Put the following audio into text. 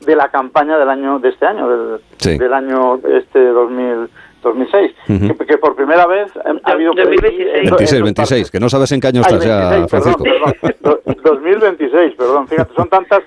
de la campaña de este año, del año 2006, que por primera vez ha habido... 26, que no sabes en qué año estás 26, ya, Francisco. Perdón, 2026, perdón, fíjate, son tantas